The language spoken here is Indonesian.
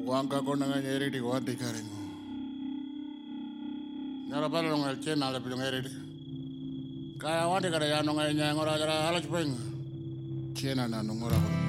Wangka kona nga nyeri di wadi karingo. Nyara pala nung el chena le pilong eri di. Kaya wadi kada ya nung ay nyang ora jara ala chupeng. Chena na nung ora kono.